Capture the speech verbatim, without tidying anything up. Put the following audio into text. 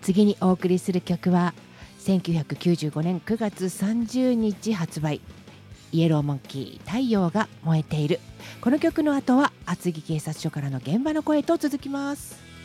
次にお送りする曲はせんきゅうひゃくきゅうじゅうごねんくがつさんじゅうにち発売、イエローモンキー太陽が燃えている。この曲の後は厚木警察署からの現場の声と続きます。